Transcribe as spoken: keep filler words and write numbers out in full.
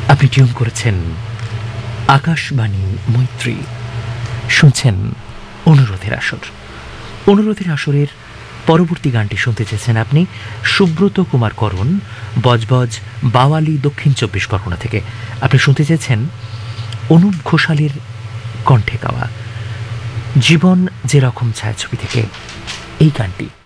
আপনি টিউন করেছেন আকাশবাণী মৈত্রী, শুনছেন অনুরোধের আসর। অনুরোধের আসরের পরবর্তী গানটি শুনতে চেয়েছেন আপনি সুব্রত কুমার করণ, বজবজ, বাওয়ালি, দক্ষিণ চব্বিশ পরগনা থেকে। আপনি শুনতে চেয়েছেন অনুপ ঘোষালের কণ্ঠে গাওয়া জীবন যেরকম ছায়াছবি থেকে এই গানটি।